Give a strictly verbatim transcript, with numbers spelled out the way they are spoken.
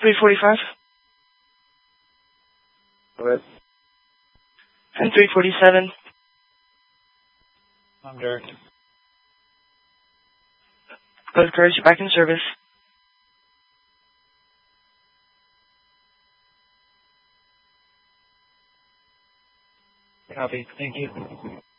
three forty-five. Go ahead. And three forty-seven. I'm Derek. Code Courage, you're back in service. Copy. Thank you.